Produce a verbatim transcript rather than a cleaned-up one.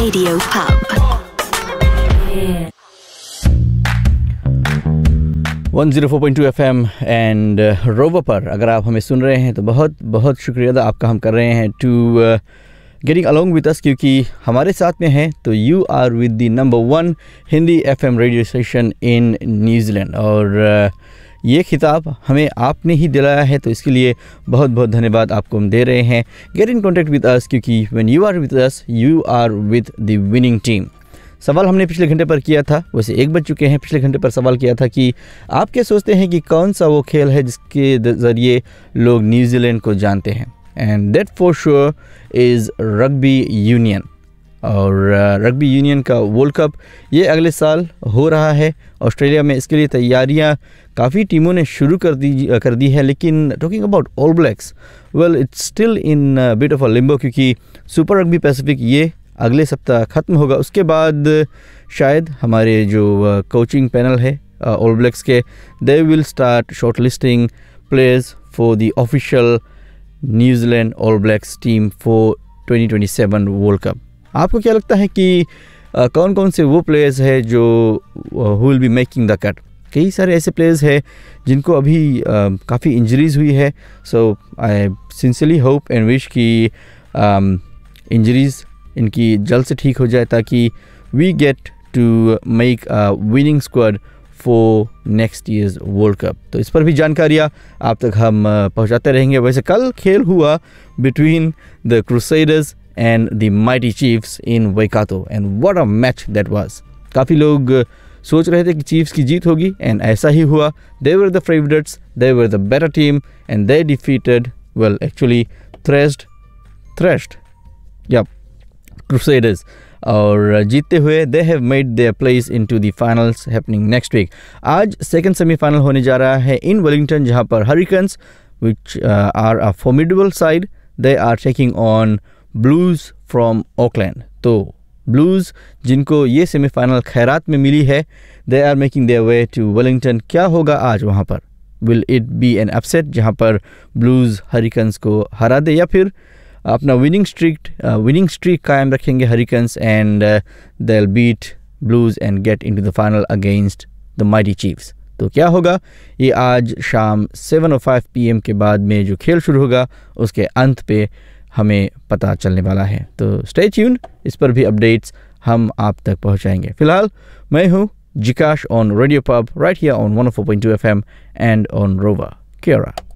Radio Pub. One zero four point two F M and rover पर अगर आप हमें सुन रहे हैं तो बहुत बहुत शुक्रिया अदा आपका हम कर रहे हैं to getting along with us, क्योंकि हमारे साथ में हैं तो you are with the number one Hindi FM radio station in New Zealand, और uh, ये खिताब हमें आपने ही दिलाया है, तो इसके लिए बहुत बहुत धन्यवाद आपको हम दे रहे हैं। Get in contact with us, क्योंकि when you are with us you are with the winning team. सवाल हमने पिछले घंटे पर किया था, वैसे एक बज चुके हैं, पिछले घंटे पर सवाल किया था कि आप क्या सोचते हैं कि कौन सा वो खेल है जिसके ज़रिए लोग न्यूजीलैंड को जानते हैं, and that for sure is rugby union. और रग्बी यूनियन का वर्ल्ड कप ये अगले साल हो रहा है ऑस्ट्रेलिया में। इसके लिए तैयारियां काफ़ी टीमों ने शुरू कर दी कर दी है, लेकिन talking about all blacks, well it's still in bit of a Limbo, क्योंकि सुपर रग्बी पैसिफिक ये अगले सप्ताह ख़त्म होगा। उसके बाद शायद हमारे जो कोचिंग पैनल है ऑल ब्लैक्स के, they will start short listing players for the official New Zealand all blacks team for twenty twenty seven world cup. आपको क्या लगता है कि uh, कौन कौन से वो प्लेयर्स हैं जो who will be making the cut? कई सारे ऐसे प्लेयर्स हैं जिनको अभी uh, काफ़ी इंजरीज हुई है, सो I sincerely hope and wish कि इंजरीज इनकी जल्द से ठीक हो जाए, ताकि we get to make a winning squad for next years world cup. तो इस पर भी जानकारियाँ आप तक हम uh, पहुँचाते रहेंगे। वैसे कल खेल हुआ between the crusaders and the mighty chiefs in Waikato, and what a match that was. काफ़ी लोग सोच रहे थे कि चीफ्स की जीत होगी, and ऐसा ही हुआ। They were the favorites, they were the better team, and they defeated, well actually thrashed thrashed yep Crusaders, और जीतते हुए they have made their place into the finals happening next week. आज second semifinal होने जा रहा है in Wellington, जहाँ पर Hurricanes, which uh, are a formidable side, they are taking on blues from Auckland. तो ब्लूज़ जिनको ये सेमीफाइनल खैरात में मिली है, they are making their way to Wellington. क्या होगा आज वहाँ पर? Will it be an upset जहाँ पर ब्लूज़ हरिकन्स को हरा दे, या फिर अपना विनिंग स्ट्रीक विनिंग स्ट्रीक कायम रखेंगे hurricanes and they will beat blues and get into the final against the mighty chiefs? तो क्या होगा ये आज शाम सेवन ओ फाइव पी एम के बाद में जो खेल शुरू होगा उसके अंत पे हमें पता चलने वाला है। तो स्टे ट्यून्ड, इस पर भी अपडेट्स हम आप तक पहुंचाएंगे। फिलहाल मैं हूं जिकाश on radio pub right here on one O four point two F M and on rover केरा।